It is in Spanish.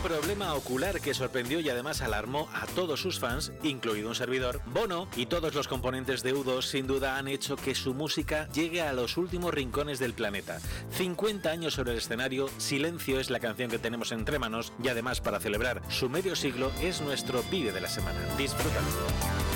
problema ocular que sorprendió y además alarmó a todos sus fans, incluido un servidor. Bono y todos los componentes de U2 sin duda han hecho que su música llegue a los últimos rincones del planeta. 50 años sobre el escenario, Silencio es la canción que tenemos entre manos y además para celebrar su medio siglo es nuestro vídeo de la semana. Disfrútalo.